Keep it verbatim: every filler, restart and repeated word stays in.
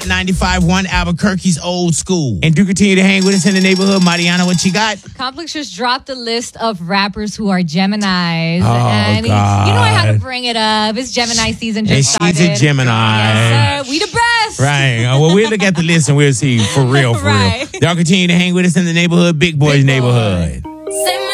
Hot ninety-five point one, Albuquerque's old school. And do continue to hang with us in the neighborhood. Mariana, what you got? Complex just dropped a list of rappers who are Geminis. Oh, and God. You know I have to bring it up. It's Gemini season just And started. she's a Gemini. Yes, sir. We the best. Right. Uh, well, we'll look at the list and we'll see for real, for Right. real. Y'all continue to hang with us in the neighborhood, Big Boys Big Boy. neighborhood. Say